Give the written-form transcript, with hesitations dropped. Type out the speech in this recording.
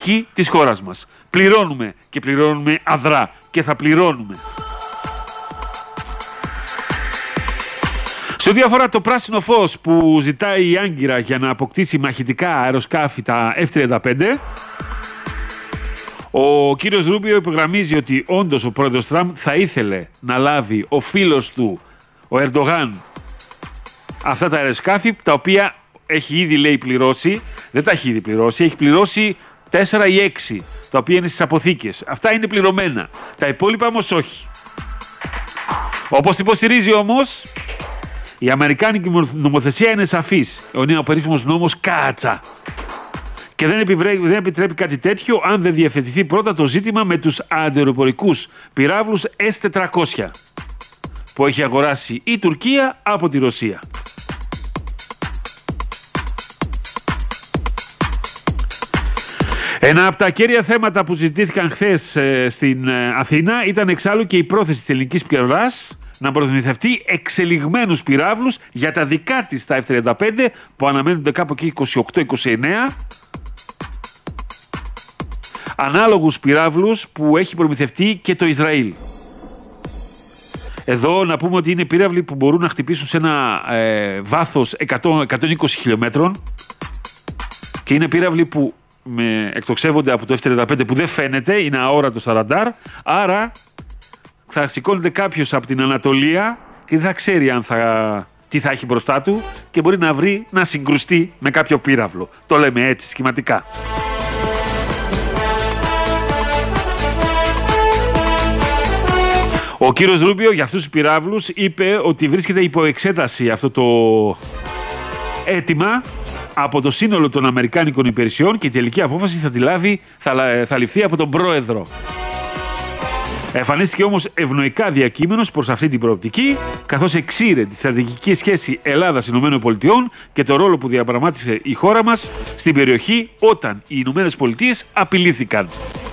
στρατηγική της χώρας μας. Πληρώνουμε και πληρώνουμε αδρά και θα πληρώνουμε. Σε ό,τι αφορά το πράσινο φως που ζητάει η Άγκυρα για να αποκτήσει μαχητικά αεροσκάφη, τα F-35, ο κύριος Ρούμπιο υπογραμμίζει ότι όντως ο πρόεδρος Τραμπ θα ήθελε να λάβει ο φίλος του, ο Ερντογάν, αυτά τα αεροσκάφη, τα οποία έχει ήδη, λέει, πληρώσει. Δεν τα έχει ήδη πληρώσει, έχει πληρώσει 4 ή 6, τα οποία είναι στις αποθήκες. Αυτά είναι πληρωμένα. Τα υπόλοιπα όμως όχι. Όπως υποστηρίζει όμως, η αμερικάνικη νομοθεσία είναι σαφής. Ο νέο περίφημος νόμος Κάτσα. Και δεν επιτρέπει κάτι τέτοιο αν δεν διευθετηθεί πρώτα το ζήτημα με τους αντιαεροπορικούς πυράβλους S-400 που έχει αγοράσει η Τουρκία από τη Ρωσία. Ένα από τα κέρια θέματα που ζητήθηκαν χθες στην Αθήνα ήταν εξάλλου και η πρόθεση της ελληνικής πλευράς να προμηθευτεί εξελιγμένους πυράβλους για τα δικά της τα F-35 που αναμένονται κάπου εκεί 28-29, ανάλογους πυράβλους που έχει προμηθευτεί και το Ισραήλ. Εδώ να πούμε ότι είναι πύραυλοι που μπορούν να χτυπήσουν σε ένα βάθος 120 χιλιόμετρων και είναι πύραυλοι που εκτοξεύονται από το F-35 που δεν φαίνεται, είναι αόρατο στα ραντάρ, άρα θα σηκώνεται κάποιος από την Ανατολία και δεν θα ξέρει τι θα έχει μπροστά του και μπορεί να βρει να συγκρουστεί με κάποιο πύραυλο. Το λέμε έτσι σχηματικά. Ο κύριος Ρούμπιο για αυτούς τους πυράβλους είπε ότι βρίσκεται υπό εξέταση αυτό το αίτημα από το σύνολο των Αμερικάνικων υπηρεσιών και η τελική απόφαση θα ληφθεί από τον πρόεδρο. Εμφανίστηκε όμως ευνοϊκά διακείμενος προς αυτή την προοπτική, καθώς εξήρε τη στρατηγική σχέση Ελλάδας-ΗΠΑ και το ρόλο που διαπραγμάτισε η χώρα μας στην περιοχή όταν οι ΗΠΑ απειλήθηκαν.